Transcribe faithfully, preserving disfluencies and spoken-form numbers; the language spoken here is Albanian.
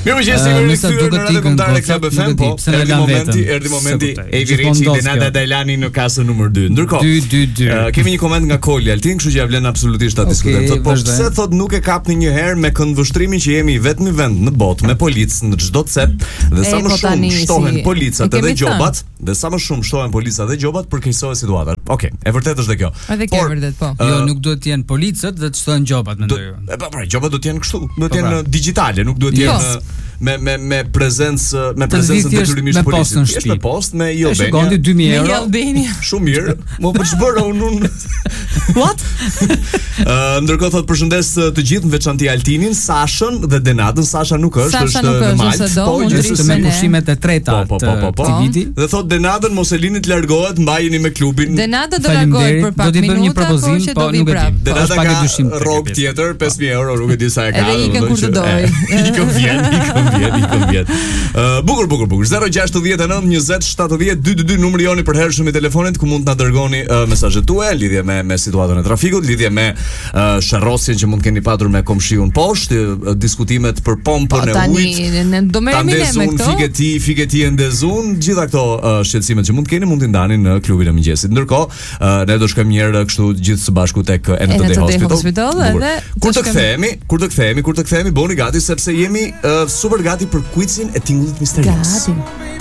Mirëmëngjes, jemi rikthyer në Radio Kombëtare Club e Fem, po. Erdhi momenti, erdhi momenti Evi Reçi dhe Nada Dajlani në kasën numër dy. Ndërkohë, kemi një koment nga Koli Altin, kështu që ja vlen absolutisht ta diskutojmë. Thotë, po pse thotë nuk e kapni një herë me këndvështrimin që jemi vetëm vend në botë me policë në çdo cep dhe sa më shumë shtohen policat edhe gjobat, dhe sa më shumë shtohen policat dhe gjobat për keqësohet situata. Okej, e vërtetë është dhe kjo. Edhe kjo vërtet, po. Jo, nuk duhet të jenë policët dhe të shtohen gjobat, mendoj unë. Po, po, gjobat do të jenë kështu, do të jenë digjitale, nuk duhet të jenë me me me prezencë me prezencën detyrimisht policisë. Është me post me jo beni. Shkondi dy mijë euro. Shumë mirë. Mo po ç'bëra unë. What? Ë ndërkohë thotë përshëndes të gjithë në veçanti Altinin, Sashën dhe Denatën. Sasha nuk është, është në Maltë, po është me pushimet e treta të këtij viti. Dhe thotë Denatën mos e lini të largohet, mbajini me klubin. Denata do largohet për pak minuta, një propozim, po nuk e di. Denata ka rrog tjetër pesë mijë euro, nuk e di sa e ka. Edhe ikën kur të doj. Ikën vjen, ikën vjen, ikën vjen. Ë bukur, bukur, bukur. zero gjashtë nëntë njëzet shtatëdhjetë dy dy dy numri joni për hershëm i telefonit ku mund të na dërgoni uh, mesazhet tuaja lidhje me me situatën e trafikut, lidhje me uh, sharrosjen që mund keni patur me komshiun poshtë, uh, diskutimet për pompën e ujit. Ne do merremi ne me këto. Figeti, figeti e ndezun, gjitha këto uh, shqetësimet që mund keni mund t'i ndani në klubin e mëngjesit. Ndërkohë, uh, ne do shkojmë një herë kështu gjithë së bashku tek N T D Hospital. Kur të kthehemi, kur të kthehemi, kur të kthehemi, bëni gati sepse jemi uh, super gati për quizin e tingullit misterios. Gati.